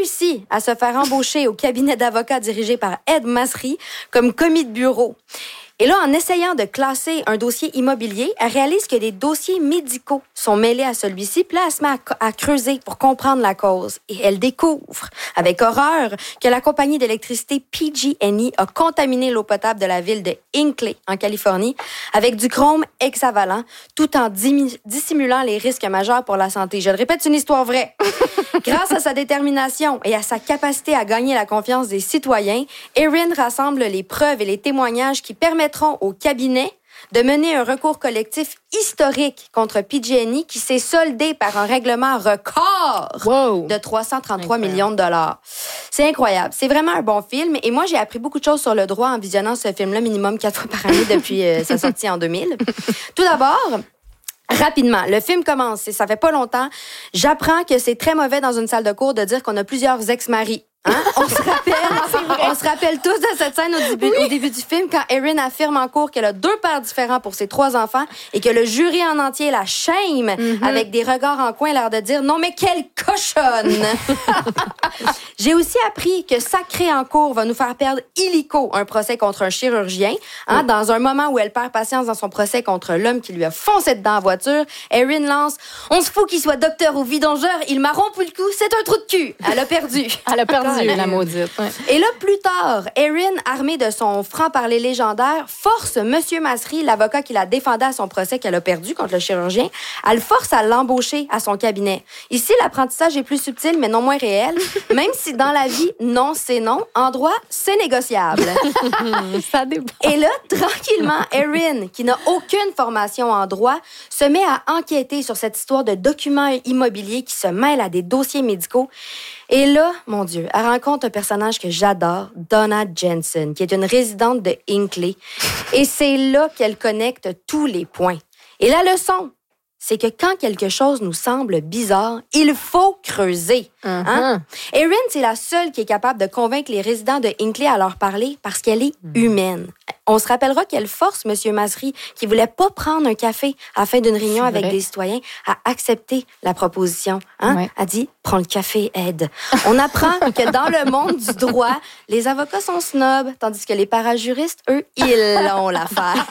réussi à se faire embaucher au cabinet d'avocats dirigé par Ed Masry comme commis de bureau. Et là, en essayant de classer un dossier immobilier, elle réalise que des dossiers médicaux sont mêlés à celui-ci. Puis là, elle se met à creuser pour comprendre la cause. Et elle découvre, avec horreur, que la compagnie d'électricité PG&E a contaminé l'eau potable de la ville de Hinckley, en Californie, avec du chrome hexavalent, tout en dissimulant les risques majeurs pour la santé. Je le répète, c'est une histoire vraie. Grâce à sa détermination et à sa capacité à gagner la confiance des citoyens, Erin rassemble les preuves et les témoignages qui permettront au cabinet de mener un recours collectif historique contre PG&E qui s'est soldé par un règlement record de 333 millions de dollars. C'est incroyable. C'est vraiment un bon film. Et moi, j'ai appris beaucoup de choses sur le droit en visionnant ce film-là minimum 4 fois par année depuis sa sortie en 2000. Tout d'abord... Rapidement, le film commence et ça fait pas longtemps. J'apprends que c'est très mauvais dans une salle de cours de dire qu'on a plusieurs ex-maris. Hein? On se rappelle tous de cette scène au début du film quand Erin affirme en cours qu'elle a 2 pères différents pour ses 3 enfants et que le jury en entier la shame avec des regards en coin, l'air de dire « Non, mais quelle cochonne! » J'ai aussi appris que Sacré en cours va nous faire perdre illico un procès contre un chirurgien. Hein? Dans un moment où elle perd patience dans son procès contre l'homme qui lui a foncé dedans en voiture, Erin lance « On se fout qu'il soit docteur ou vidongeur, il m'a rompu le cou, c'est un trou de cul! » Elle a perdu. Elle a perdu. La maudite. Ouais. Et là, plus tard, Erin, armée de son franc-parler légendaire, force M. Masry, l'avocat qui la défendait à son procès qu'elle a perdu contre le chirurgien, elle force à l'embaucher à son cabinet. Ici, l'apprentissage est plus subtil, mais non moins réel. Même si dans la vie, non, c'est non. En droit, c'est négociable. Ça dépend. Et là, tranquillement, Erin, qui n'a aucune formation en droit, se met à enquêter sur cette histoire de documents immobiliers qui se mêlent à des dossiers médicaux. Et là, mon Dieu, elle rencontre un personnage que j'adore, Donna Jensen, qui est une résidente de Hinckley. Et c'est là qu'elle connecte tous les points. Et la leçon, c'est que quand quelque chose nous semble bizarre, il faut creuser. Hein? Erin, c'est la seule qui est capable de convaincre les résidents de Hinckley à leur parler parce qu'elle est humaine. On se rappellera qu'elle force M. Masry, qui voulait pas prendre un café à la fin d'une réunion avec des citoyens, à accepter la proposition. Hein? Ouais. Elle dit, prends le café, Ed. On apprend que dans le monde du droit, les avocats sont snobs, tandis que les parajuristes, eux, ils ont l'affaire.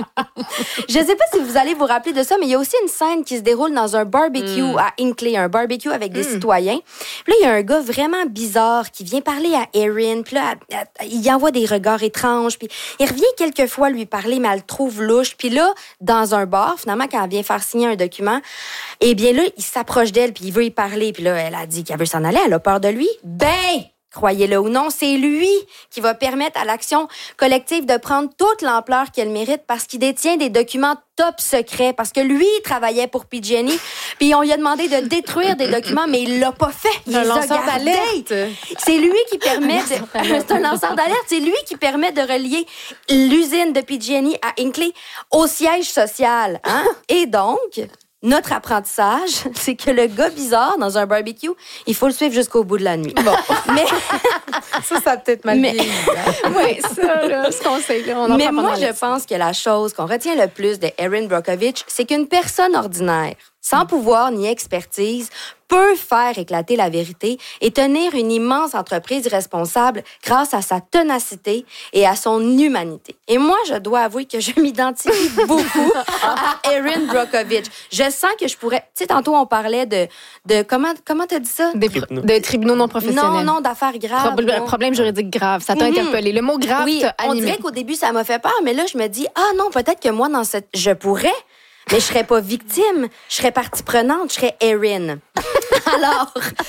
Je sais pas si vous allez vous rappeler de ça, mais il y a aussi une scène qui se déroule dans un barbecue à Hinckley, un barbecue avec des citoyens. Puis là, il y a un gars vraiment bizarre qui vient parler à Erin, puis là, il y envoie des regards étranges, puis il revient quelquefois lui parler, mais elle le trouve louche. Puis là, dans un bar, finalement, quand elle vient faire signer un document, eh bien là, il s'approche d'elle, puis il veut y parler. Puis là, elle a dit qu'elle veut s'en aller, elle a peur de lui. Croyez-le ou non, c'est lui qui va permettre à l'action collective de prendre toute l'ampleur qu'elle mérite parce qu'il détient des documents top secrets, parce que lui, il travaillait pour PG&E, puis on lui a demandé de détruire des documents, mais il l'a pas fait. Il les a gardés. C'est lui qui permet... C'est un lanceur d'alerte. C'est lui qui permet de relier l'usine de PG&E à Hinckley au siège social. Hein? Et donc... Notre apprentissage, c'est que le gars bizarre dans un barbecue, il faut le suivre jusqu'au bout de la nuit. Bon, mais ça a peut-être mal vieilli. Oui, ça, là, ce conseil-là, mais moi, je pense que la chose qu'on retient le plus de Erin Brockovich, c'est qu'une personne ordinaire, sans pouvoir ni expertise, peut faire éclater la vérité et tenir une immense entreprise responsable grâce à sa ténacité et à son humanité. Et moi, je dois avouer que je m'identifie beaucoup à Erin Brockovich. Je sens que je pourrais... Tu sais, tantôt, on parlait de comment t'as dit ça? De tribunaux non professionnels. Non, d'affaires graves. Problème juridique grave. Ça t'a interpellé. Le mot grave t'a animé. On dirait qu'au début, ça m'a fait peur, mais là, je me dis, non, peut-être que moi, dans cette... Je pourrais... Mais je serais pas victime, je serais partie prenante, je serais Erin. Alors,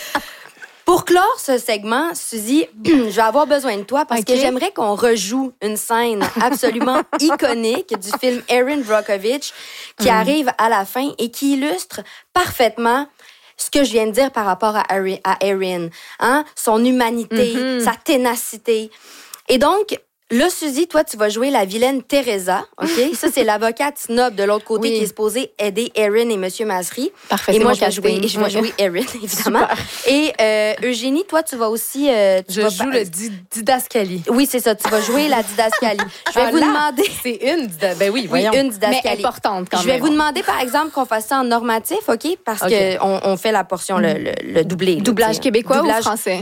pour clore ce segment, Suzy, je vais avoir besoin de toi parce que j'aimerais qu'on rejoue une scène absolument iconique du film Erin Brockovich qui arrive à la fin et qui illustre parfaitement ce que je viens de dire par rapport à Erin. Hein? Son humanité, sa ténacité. Et donc... Là, Suzy, toi, tu vas jouer la vilaine Teresa, OK? Ça, c'est l'avocate snob de l'autre côté qui est supposée aider Erin et M. Masry. Parfait, et moi, je vais jouer Erin, évidemment. Super. Et Eugénie, toi, tu vas aussi... je joue le didascalie. Oui, c'est ça. Tu vas jouer la didascalie. Je vais vous demander... C'est une... Ben oui, voyons. Oui, une didascalie. Mais importante, quand même. Je vais vous demander, par exemple, qu'on fasse ça en normatif, OK? Parce qu'on fait la portion, le doublé. Doublage québécois ou français?